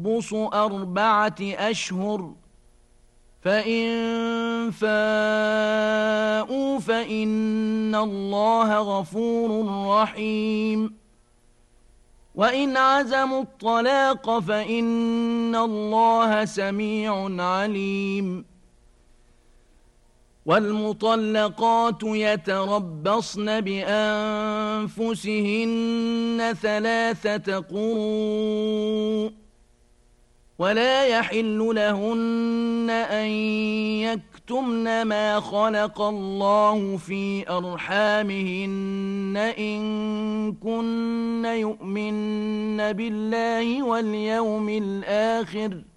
تربص 4 أشهر، فإن فاءوا فإن الله غفور رحيم. وإن عزموا الطلاق فإن الله سميع عليم. والمطلقات يتربصن بأنفسهن 3 قروء، ولا يحل لهن أن يكتمن ما خلق الله في أرحامهن إن كن يؤمن بالله واليوم الآخر،